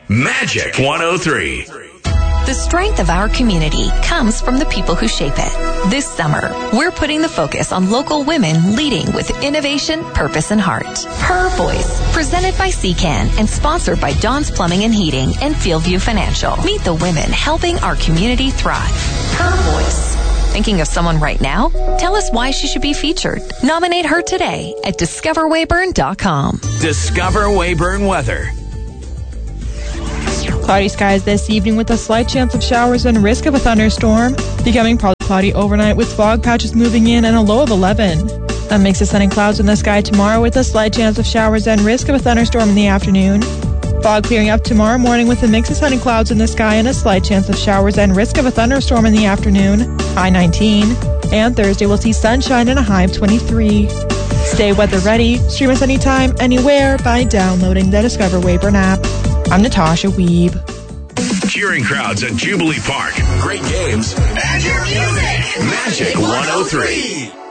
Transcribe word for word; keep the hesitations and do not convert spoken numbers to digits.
Magic one oh three. The strength of our community comes from the people who shape it. This summer, we're putting the focus on local women leading with innovation, purpose, and heart. Her Voice, presented by C C A N and sponsored by Dawn's Plumbing and Heating and Fieldview Financial. Meet the women helping our community thrive. Her Voice. Thinking of someone right now? Tell us why she should be featured. Nominate her today at discover weyburn dot com. Discover Weyburn weather. Cloudy skies this evening with a slight chance of showers and risk of a thunderstorm. Becoming partly cloudy overnight with fog patches moving in and a low of eleven. A mix of sun and clouds in the sky tomorrow with a slight chance of showers and risk of a thunderstorm in the afternoon. Fog clearing up tomorrow morning with a mix of sun and clouds in the sky and a slight chance of showers and risk of a thunderstorm in the afternoon. High nineteen. And Thursday we'll see sunshine and a high of twenty-three. Stay weather ready. Stream us anytime, anywhere by downloading the Discover Weyburn app. I'm Natasha Weeb. Cheering crowds at Jubilee Park. Great games. And your music. Magic one oh three.